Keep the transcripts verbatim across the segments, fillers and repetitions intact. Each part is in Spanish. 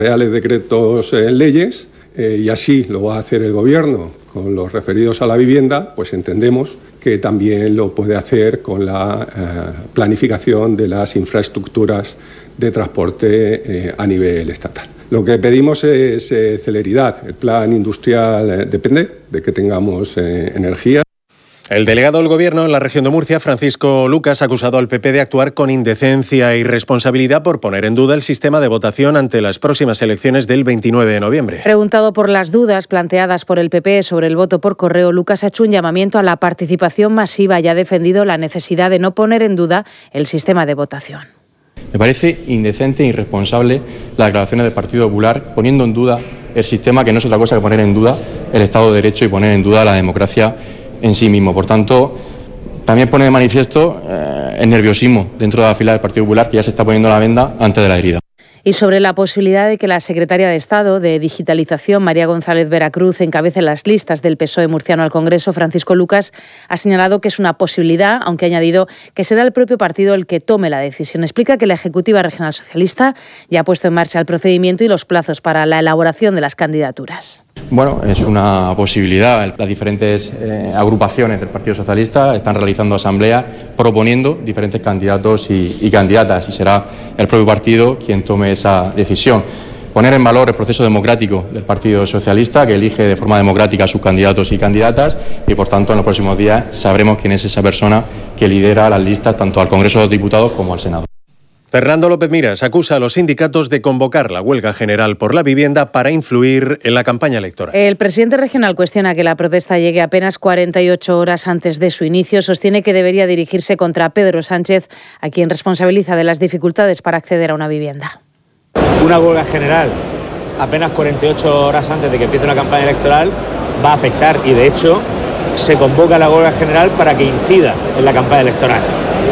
Reales decretos eh, leyes eh, y así lo va a hacer el Gobierno con los referidos a la vivienda, pues entendemos que también lo puede hacer con la eh, planificación de las infraestructuras de transporte eh, a nivel estatal. Lo que pedimos es eh, celeridad. El plan industrial eh, depende de que tengamos eh, energía. El delegado del Gobierno en la región de Murcia, Francisco Lucas, ha acusado al P P de actuar con indecencia e irresponsabilidad por poner en duda el sistema de votación ante las próximas elecciones del veintinueve de noviembre. Preguntado por las dudas planteadas por el P P sobre el voto por correo, Lucas ha hecho un llamamiento a la participación masiva y ha defendido la necesidad de no poner en duda el sistema de votación. Me parece indecente e irresponsable las declaraciones del Partido Popular poniendo en duda el sistema, que no es otra cosa que poner en duda el Estado de Derecho y poner en duda la democracia en sí mismo. Por tanto, también pone de manifiesto eh, el nerviosismo dentro de la fila del Partido Popular, que ya se está poniendo la venda antes de la herida. Y sobre la posibilidad de que la secretaria de Estado de Digitalización, María González Veracruz, encabece las listas del P S O E murciano al Congreso, Francisco Lucas ha señalado que es una posibilidad, aunque ha añadido que será el propio partido el que tome la decisión. Explica que la Ejecutiva Regional Socialista ya ha puesto en marcha el procedimiento y los plazos para la elaboración de las candidaturas. Bueno, es una posibilidad. Las diferentes eh, agrupaciones del Partido Socialista están realizando asambleas proponiendo diferentes candidatos y, y candidatas, y será el propio partido quien tome esa decisión. Poner en valor el proceso democrático del Partido Socialista, que elige de forma democrática a sus candidatos y candidatas, y por tanto en los próximos días sabremos quién es esa persona que lidera las listas tanto al Congreso de los Diputados como al Senado. Fernando López Miras acusa a los sindicatos de convocar la huelga general por la vivienda para influir en la campaña electoral. El presidente regional cuestiona que la protesta llegue apenas cuarenta y ocho horas antes de su inicio. Sostiene que debería dirigirse contra Pedro Sánchez, a quien responsabiliza de las dificultades para acceder a una vivienda. Una huelga general apenas cuarenta y ocho horas antes de que empiece una campaña electoral va a afectar, y de hecho se convoca la huelga general para que incida en la campaña electoral.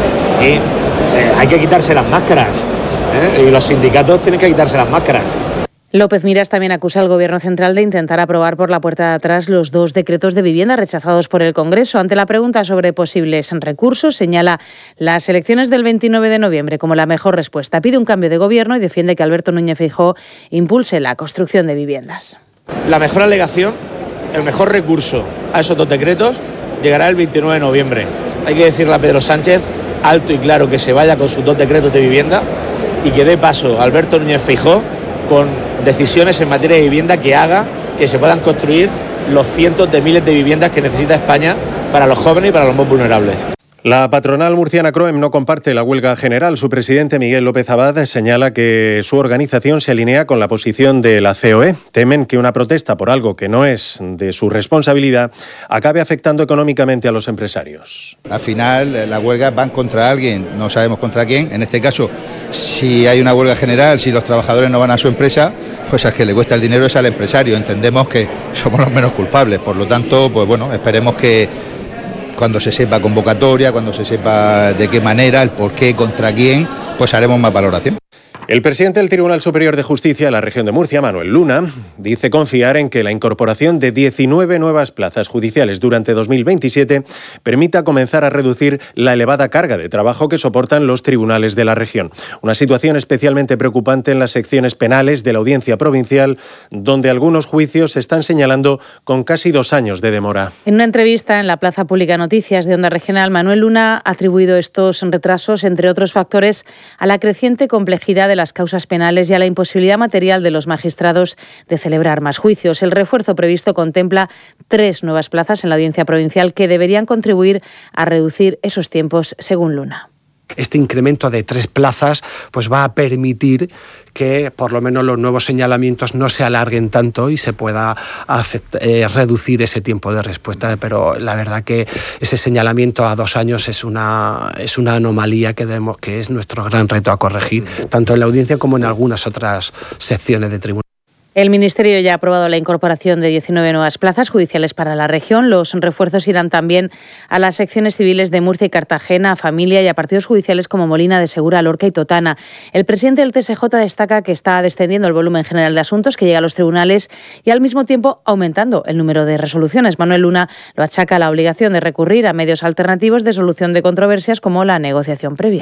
Y Eh, hay que quitarse las máscaras, ¿eh? Y los sindicatos tienen que quitarse las máscaras. López Miras también acusa al Gobierno central de intentar aprobar por la puerta de atrás los dos decretos de vivienda rechazados por el Congreso. Ante la pregunta sobre posibles recursos, señala las elecciones del veintinueve de noviembre como la mejor respuesta. Pide un cambio de Gobierno y defiende que Alberto Núñez Feijóo impulse la construcción de viviendas. La mejor alegación, el mejor recurso a esos dos decretos llegará el veintinueve de noviembre. Hay que decirle a Pedro Sánchez alto y claro que se vaya con sus dos decretos de vivienda y que dé paso a Alberto Núñez Feijóo con decisiones en materia de vivienda que haga que se puedan construir los cientos de miles de viviendas que necesita España para los jóvenes y para los más vulnerables. La patronal murciana CROEM no comparte la huelga general. Su presidente, Miguel López Abad, señala que su organización se alinea con la posición de la C O E. Temen que una protesta por algo que no es de su responsabilidad acabe afectando económicamente a los empresarios. Al final, las huelgas van contra alguien, no sabemos contra quién. En este caso, si hay una huelga general, si los trabajadores no van a su empresa, pues al que le cuesta el dinero es al empresario. Entendemos que somos los menos culpables. Por lo tanto, pues bueno, esperemos que cuando se sepa convocatoria, cuando se sepa de qué manera, el por qué, contra quién, pues haremos más valoración. El presidente del Tribunal Superior de Justicia de la región de Murcia, Manuel Luna, dice confiar en que la incorporación de diecinueve nuevas plazas judiciales durante dos mil veintisiete permita comenzar a reducir la elevada carga de trabajo que soportan los tribunales de la región. Una situación especialmente preocupante en las secciones penales de la Audiencia Provincial, donde algunos juicios se están señalando con casi dos años de demora. En una entrevista en la Plaza Pública Noticias de Onda Regional, Manuel Luna ha atribuido estos retrasos, entre otros factores, a la creciente complejidad de las causas penales y a la imposibilidad material de los magistrados de celebrar más juicios. El refuerzo previsto contempla tres nuevas plazas en la Audiencia Provincial que deberían contribuir a reducir esos tiempos, según Luna. Este incremento de tres plazas pues va a permitir que por lo menos los nuevos señalamientos no se alarguen tanto y se pueda afectar, eh, reducir ese tiempo de respuesta. Pero la verdad que ese señalamiento a dos años es una, es una anomalía que, debemos, que es nuestro gran reto a corregir, tanto en la audiencia como en algunas otras secciones de tribunal. El Ministerio ya ha aprobado la incorporación de diecinueve nuevas plazas judiciales para la región. Los refuerzos irán también a las secciones civiles de Murcia y Cartagena, a Familia y a partidos judiciales como Molina de Segura, Lorca y Totana. El presidente del T S J destaca que está descendiendo el volumen general de asuntos que llega a los tribunales y al mismo tiempo aumentando el número de resoluciones. Manuel Luna lo achaca a la obligación de recurrir a medios alternativos de solución de controversias como la negociación previa.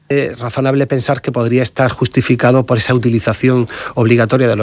Es razonable pensar que podría estar justificado por esa utilización obligatoria de los